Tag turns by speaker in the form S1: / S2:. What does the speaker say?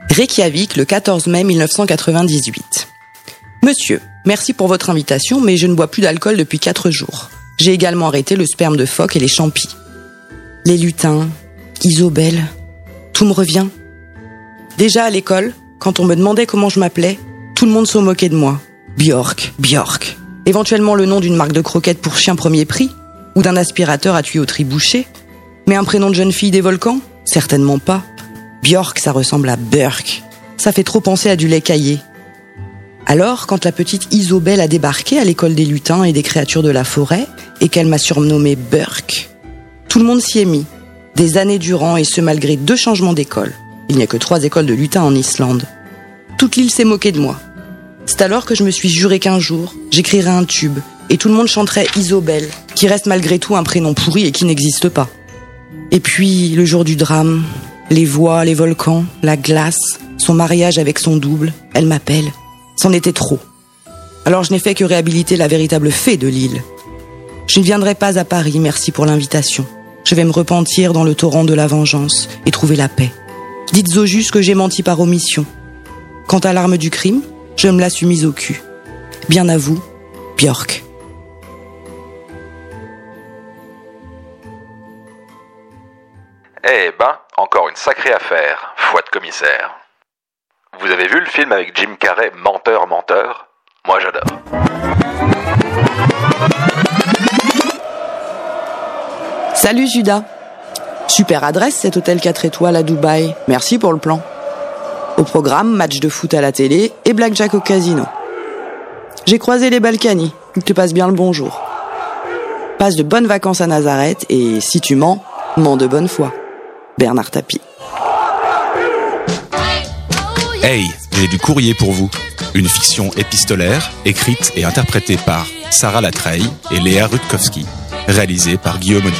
S1: Reykjavik, le 14 mai 1998. Monsieur, merci pour votre invitation, mais je ne bois plus d'alcool depuis 4 jours. J'ai également arrêté le sperme de phoque et les champis. Les lutins, Isobel, tout me revient. Déjà à l'école, quand on me demandait comment je m'appelais, tout le monde se moquait de moi. Björk. Éventuellement le nom d'une marque de croquettes pour chien premier prix, ou d'un aspirateur à tuyauterie bouchée. Mais un prénom de jeune fille des volcans ? Certainement pas. Björk, ça ressemble à Burk. Ça fait trop penser à du lait caillé. Alors, quand la petite Isobel a débarqué à l'école des lutins et des créatures de la forêt, et qu'elle m'a surnommé Burk, tout le monde s'y est mis, des années durant, et ce malgré 2 changements d'école. Il n'y a que 3 écoles de lutins en Islande. Toute l'île s'est moquée de moi. C'est alors que je me suis juré qu'un jour, j'écrirais un tube, et tout le monde chanterait Isobel, qui reste malgré tout un prénom pourri et qui n'existe pas. Et puis, le jour du drame, les voix, les volcans, la glace, son mariage avec son double, elle m'appelle. C'en était trop. Alors je n'ai fait que réhabiliter la véritable fée de l'île. Je ne viendrai pas à Paris, merci pour l'invitation. Je vais me repentir dans le torrent de la vengeance et trouver la paix. Dites au juste que j'ai menti par omission. Quant à l'arme du crime, je me la suis mise au cul. Bien à vous, Björk.
S2: Eh ben, encore une sacrée affaire, foi de commissaire. Vous avez vu le film avec Jim Carrey, Menteur, Menteur ? Moi j'adore.
S1: Salut Judas. Super adresse cet hôtel 4 étoiles à Dubaï. Merci pour le plan. Au programme, match de foot à la télé et blackjack au casino. J'ai croisé les Balkany. Ils te passent bien le bonjour. Passe de bonnes vacances à Nazareth et si tu mens de bonne foi. Bernard Tapie.
S3: Hey, j'ai du courrier pour vous. Une fiction épistolaire, écrite et interprétée par Sarah Latreille et Léa Rutkowski. Réalisée par Guillaume Audier.